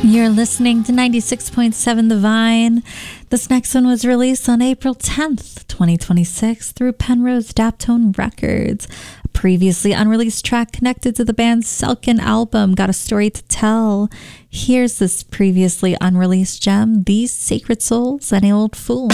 You're listening to 96.7 The Vine. This next one was released on April 10th, 2026 through Penrose Daptone Records. A previously unreleased track connected to the band's Selkin album, Got a Story to Tell. Here's this previously unreleased gem, These Sacred Souls, Any Old Fool.